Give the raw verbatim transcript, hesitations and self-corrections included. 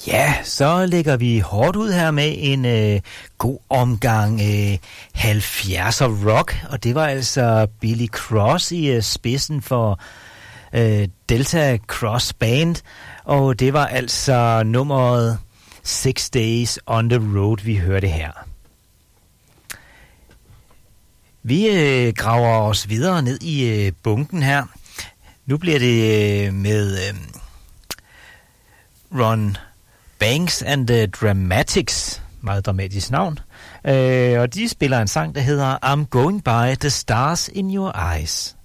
Ja, så lægger vi hårdt ud her med en øh, god omgang øh, halvfjerdser rock, og det var altså Billy Cross i øh, spidsen for øh, Delta Cross Band, og det var altså nummeret Six Days on the Road, vi hørte her. Vi øh, graver os videre ned i øh, bunken her. Nu bliver det øh, med øh, Ron Banks and the Dramatics, meget dramatisk navn, øh, og de spiller en sang, der hedder I'm Going By the Stars in Your Eyes.